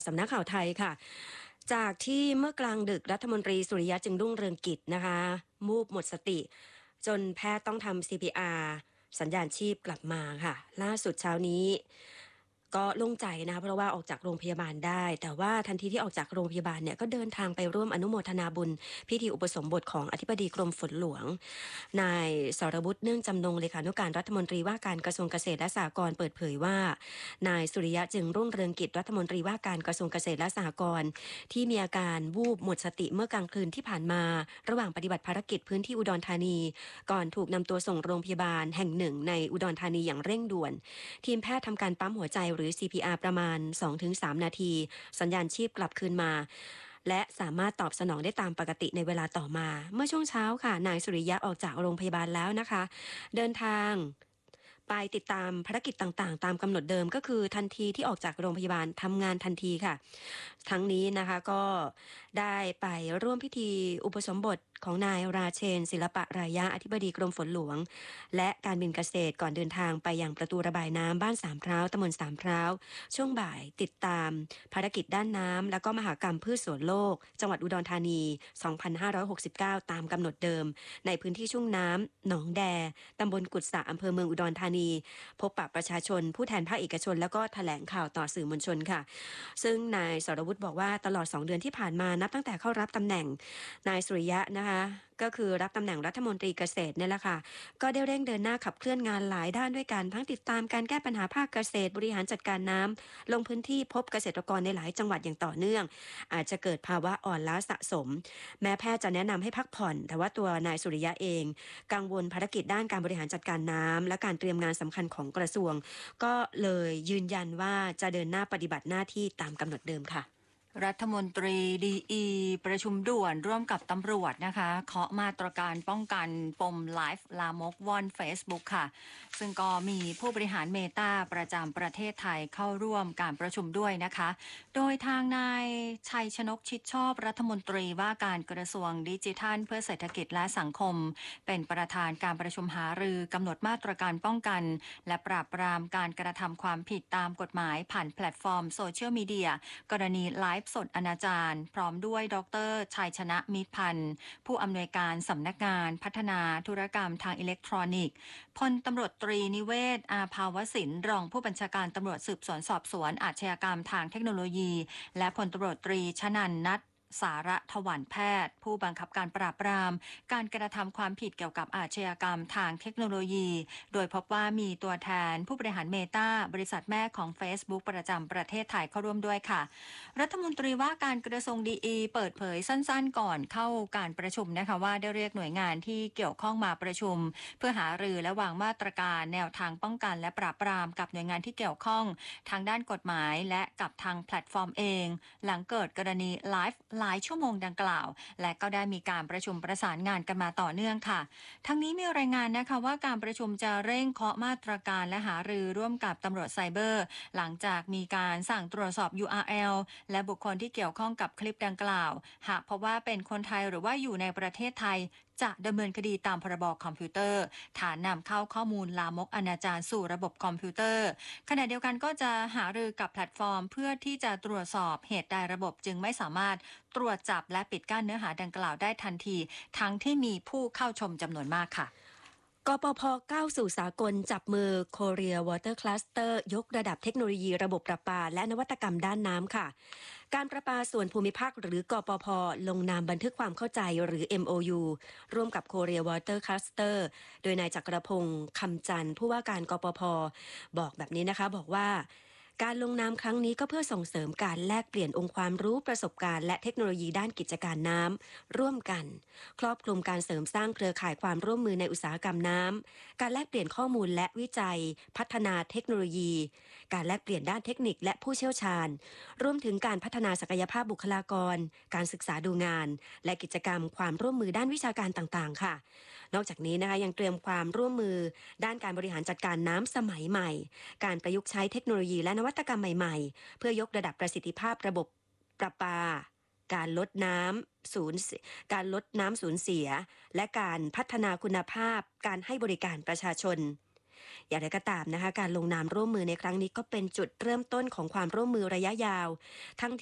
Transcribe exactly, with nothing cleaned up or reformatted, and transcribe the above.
สำนักข่าวไทยค่ะจากที่เมื่อกลางดึกรัฐมนตรีสุริยะจึงรุ่งเรืองกิจนะคะมูบหมดสติจนแพทย์ต้องทำ ซี พี อาร์ สัญญาณชีพกลับมาค่ะล่าสุดเช้านี้ก็โล่งใจนะคะเพราะว่าออกจากโรงพยาบาลได้แต่ว่าทันทีที่ออกจากโรงพยาบาลเนี่ยก็เดินทางไปร่วมอนุโมทนาบุญพิธีอุปสมบทของอธิบดีกรมฝนหลวงนายสรวุฒิเนื่องจำนงเลขานุการรัฐมนตรีว่าการกระทรวงเกษตรและสหกรณ์เปิดเผยว่านายสุริยะจึงรุ่งเรืองกิจรัฐมนตรีว่าการกระทรวงเกษตรและสหกรณ์ที่มีอาการวูบหมดสติเมื่อกลางคืนที่ผ่านมาระหว่างปฏิบัติภารกิจพื้นที่อุดรธานีก่อนถูกนำตัวส่งโรงพยาบาลแห่งหนึ่งในอุดรธานีอย่างเร่งด่วนทีมแพทย์ทำการปั๊มหัวใจหรือ ซี พี อาร์ ประมาณ สองถึงสาม นาทีสัญญาณชีพกลับคืนมาและสามารถตอบสนองได้ตามปกติในเวลาต่อมาเมื่อช่วงเช้าค่ะนายสุริยะออกจากโรงพยาบาลแล้วนะคะเดินทางไปติดตามภารกิจต่างๆตามกำหนดเดิมก็คือทันทีที่ออกจากโรงพยาบาลทำงานทันทีค่ะทั้งนี้นะคะก็ได้ไปร่วมพิธีอุปสมบทของนายราเชนศิลปะรายะอธิบดีกรมฝนหลวงและการบินเกษตรก่อนเดินทางไปยังประตูระบายน้ำบ้านสามพร้าวตำบลสามพร้าวช่วงบ่ายติดตามภารกิจด้านน้ำแล้วก็มหกรรมพืชสวนโลกจังหวัดอุดรธานีสองพันห้าร้อยหกสิบเก้าตามกำหนดเดิมในพื้นที่ชุ่มน้ำหนองแดตำบลกุดสะอำเภอเมืองอุดรธานีพบปะประชาชนผู้แทนภาคเอกชนแล้วก็แถลงข่าวต่อสื่อมวลชนค่ะซึ่งนายสรวุฒิบอกว่าตลอดสองเดือนที่ผ่านมานับตั้งแต่เข้ารับตำแหน่งนายสุริยะนะคะก็คือรับตำแหน่งรัฐมนตรีเกษตรเนี่ยแหละค่ะก็ได้เร่งเดินหน้าขับเคลื่อนงานหลายด้านด้วยกันทั้งติดตามการแก้ปัญหาภาคเกษตรบริหารจัดการน้ำลงพื้นที่พบเกษตรกรในหลายจังหวัดอย่างต่อเนื่องอาจจะเกิดภาวะอ่อนล้าสะสมแม้แพทย์จะแนะนำให้พักผ่อนแต่ว่าตัวนายสุริยะเองกังวลภารกิจด้านการบริหารจัดการน้ำและการเตรียมงานสำคัญของกระทรวงก็เลยยืนยันว่าจะเดินหน้าปฏิบัติหน้าที่ตามกำหนดเดิมค่ะรัฐมนตรีดีอีประชุมด่วนร่วมกับตำรวจนะคะเคาะมาตรการป้องกันปมไลฟ์ลามกว่อน Facebook ค่ะซึ่งก็มีผู้บริหารเมตาประจำประเทศไทยเข้าร่วมการประชุมด้วยนะคะโดยทางนายชัยชนกชิดชอบรัฐมนตรีว่าการกระทรวงดิจิทัลเพื่อเศรษฐกิจและสังคมเป็นประธานการประชุมหารือกำหนดมาตรการป้องกันและปราบปรามการกระทำความผิดตามกฎหมายผ่านแพลตฟอร์มโซเชียลมีเดียกรณีไลฟ์สดอนาจารพร้อมด้วยดรชัยชนะมิตรพันธ์ผู้อำนวยการสำนักงานพัฒนาธุรกรรมทางอิเล็กทรอนิกส์พลตำรวจตรีนิเวศอาภาวสินรองผู้บัญชาการตำรวจสืบสวนสอบสวนอาชญากรรมทางเทคโนโลยีและพลตำรวจตรีชนันท์นัทสาระถวันแพทย์ผู้บังคับการปราบปรามการกระทำความผิดเกี่ยวกับอาชญากรรมทางเทคโนโลยีโดยพบว่ามีตัวแทนผู้บริหารเมตาบริษัทแม่ของ Facebook ประจำประเทศไทยเข้าร่วมด้วยค่ะรัฐมนตรีว่าการกระทรวงดีอีเปิดเผยสั้นๆก่อนเข้าการประชุมนะคะว่าได้เรียกหน่วยงานที่เกี่ยวข้องมาประชุมเพื่อหารือและวางมาตรการแนวทางป้องกันและปราบปรามกับหน่วยงานที่เกี่ยวข้องทางด้านกฎหมายและกับทางแพลตฟอร์มเองหลังเกิดกรณีไลฟ์หลายชั่วโมงดังกล่าวและก็ได้มีการประชุมประสานงานกันมาต่อเนื่องค่ะทั้งนี้มีรายงานนะคะว่าการประชุมจะเร่งเคาะมาตรการและหารือร่วมกับตำรวจไซเบอร์หลังจากมีการสั่งตรวจสอบ ยู อาร์ แอล และบุคคลที่เกี่ยวข้องกับคลิปดังกล่าวหากพบว่าเป็นคนไทยหรือว่าอยู่ในประเทศไทยจะดำเนินคดีตามพรบคอมพิวเตอร์ฐานนำเข้าข้อมูลลามกอนาจารสู่ระบบคอมพิวเตอร์ขณะเดียวกันก็จะหารือกับแพลตฟอร์มเพื่อที่จะตรวจสอบเหตุใดระบบจึงไม่สามารถตรวจจับและปิดกั้นเนื้อหาดังกล่าวได้ทันทีทั้งที่มีผู้เข้าชมจำนวนมากค่ะกปภ.ก้าวสู่สากลจับมือ Korea Water Cluster ยกระดับเทคโนโลยีระบบประปาและนวัตกรรมด้านน้ำค่ะการประปาส่วนภูมิภาคหรือกปภ.ลงนามบันทึกความเข้าใจหรือ เอ็ม โอ ยู ร่วมกับ Korea Water Cluster โดยนายจักรพงศ์คำจันทร์ผู้ว่าการกปภ.บอกแบบนี้นะคะบอกว่าการลงนามครั้งนี้ก็เพื่อส่งเสริมการแลกเปลี่ยนองค์ความรู้ประสบการณ์และเทคโนโลยีด้านกิจการน้ำร่วมกันครอบคลุมการเสริมสร้างเครือข่ายความร่วมมือในอุตสาหกรรมน้ำการแลกเปลี่ยนข้อมูลและวิจัยพัฒนาเทคโนโลยีการแลกเปลี่ยนด้านเทคนิคและผู้เชี่ยวชาญรวมถึงการพัฒนาศักยภาพบุคลากรการศึกษาดูงานและกิจกรรมความร่วมมือด้านวิชาการต่างๆค่ะนอกจากนี้นะคะยังเตรียมความร่วมมือด้านการบริหารจัดการน้ำสมัยใหม่การประยุกต์ใช้เทคโนโลยีและนวัตกรรมใหม่ๆเพื่อยกระดับประสิทธิภาพระบบประปาการลดน้ำสูญการลดน้ำสูญเสียและการพัฒนาคุณภาพการให้บริการประชาชนอย่างไรก็ตามนะคะการลงนามร่วมมือในครั้งนี้ก็เป็นจุดเริ่มต้นของความร่วมมือระยะยาวทั้ง